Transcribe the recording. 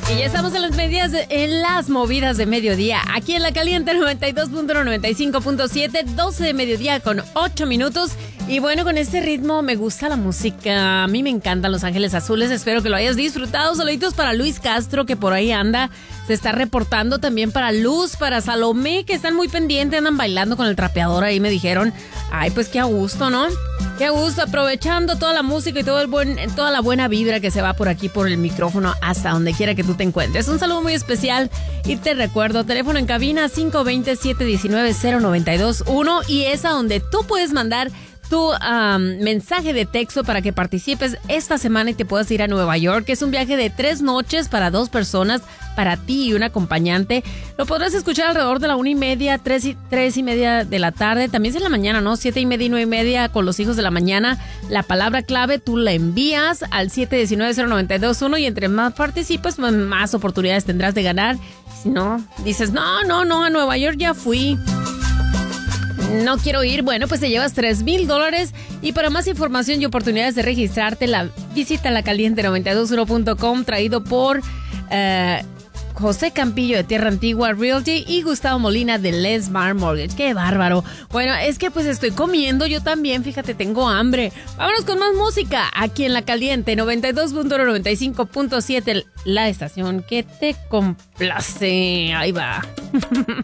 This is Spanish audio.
Y ya estamos en las movidas de mediodía, aquí en La Caliente 92.95.7, 12 de mediodía con 8 minutos. Y bueno, con este ritmo me gusta la música. A mí me encantan Los Ángeles Azules. Espero que lo hayas disfrutado. Saluditos para Luis Castro, que por ahí anda. Se está reportando también para Luz, para Salomé, que están muy pendientes. Andan bailando con el trapeador ahí, me dijeron. Ay, pues qué a gusto, ¿no? Qué a gusto, aprovechando toda la música y toda la buena vibra que se va por aquí, por el micrófono, hasta donde quiera que tú te encuentres. Un saludo muy especial y te recuerdo, teléfono en cabina 520-719-0921 y es a donde tú puedes mandar tu mensaje de texto para que participes esta semana y te puedas ir a Nueva York. Es un viaje de 3 noches para 2 personas, para ti y un acompañante. Lo podrás escuchar alrededor de la 1:30, 3:30 de la tarde. También es en la mañana, ¿no? 7:30 y 9:30 con los hijos de la mañana. La palabra clave tú la envías al 719-0921 y entre más participes, más oportunidades tendrás de ganar. Si no, dices, no, a Nueva York ya fui. No quiero ir. Bueno, pues te llevas $3,000 y para más información y oportunidades de registrarte, visita lacaliente921.com, traído por José Campillo de Tierra Antigua Realty y Gustavo Molina de Lesmar Mortgage. ¡Qué bárbaro! Bueno, es que pues estoy comiendo yo también, fíjate, tengo hambre. Vámonos con más música aquí en La Caliente 92.95.7, la estación que te complace. Ahí va.